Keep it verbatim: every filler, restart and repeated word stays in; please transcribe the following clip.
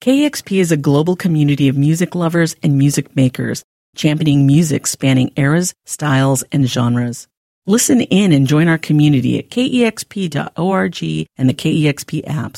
K E X P is a global community of music lovers and music makers, championing music spanning eras, styles, and genres. Listen in and join our community at K E X P dot org and the K E X P apps.